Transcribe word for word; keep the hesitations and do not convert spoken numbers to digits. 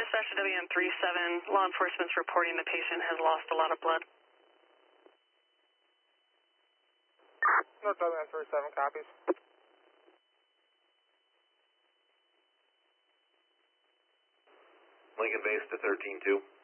Dispatch to W M thirty-seven, law enforcement's reporting the patient has lost a lot of blood. North W M thirty-seven copies. Lincoln base to thirteen two.